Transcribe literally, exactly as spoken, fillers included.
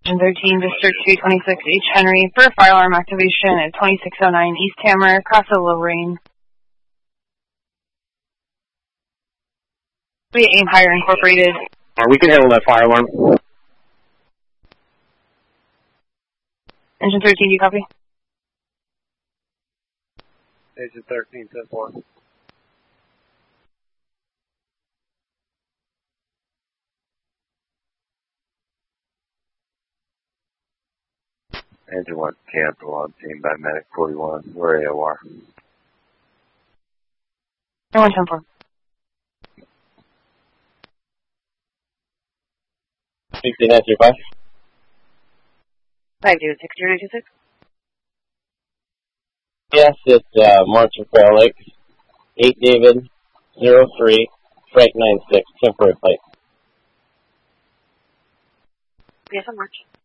thirteen, District two twenty-six, H. Henry, for fire alarm activation at twenty-six oh nine East Hammer, Casa Lorraine. We aim higher incorporated. Or we can handle that fire alarm. Engine thirteen, do you copy? Engine thirteen, ten four. Engine one, cancel on team by medic forty-one. We're A O R. one ten four. sixteen nine three five. five zero six zero two six. Yes, it's uh, March of Fair Lake. eight David, zero three, Frank nine six, temporary plate. Yes, I'm March.